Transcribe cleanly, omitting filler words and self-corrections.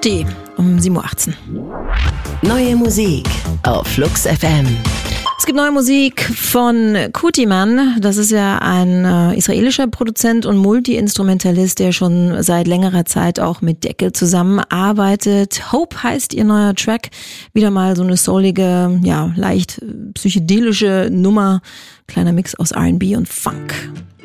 Kuti um 7.18 Uhr. Neue Musik auf Flux FM. Es gibt neue Musik von Kutiman. Das ist ja ein israelischer Produzent und Multi-Instrumentalist, der schon seit längerer Zeit auch mit Deckel zusammenarbeitet. Hope heißt ihr neuer Track. Wieder mal so eine soulige, ja, leicht psychedelische Nummer. Kleiner Mix aus R&B und Funk.